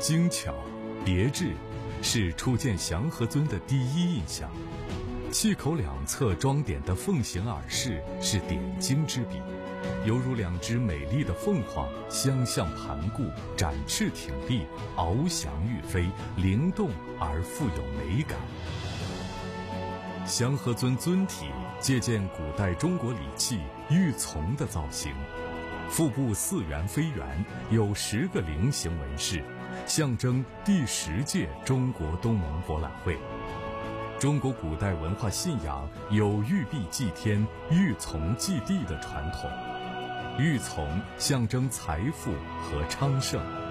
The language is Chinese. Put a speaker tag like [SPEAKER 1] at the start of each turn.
[SPEAKER 1] 精巧、别致，是初见祥和尊的第一印象。气口两侧装点的凤形耳饰是点睛之笔，犹如两只美丽的凤凰相向盘顾，展翅挺立，翱翔欲飞，灵动而富有美感。祥和尊尊体借鉴古代中国礼器玉琮的造型，腹部4圆飞圆，有10个菱形纹饰，象征第10届中国东盟博览会。中国古代文化信仰有玉璧祭天、玉琮祭地的传统，玉琮象征财富和昌盛。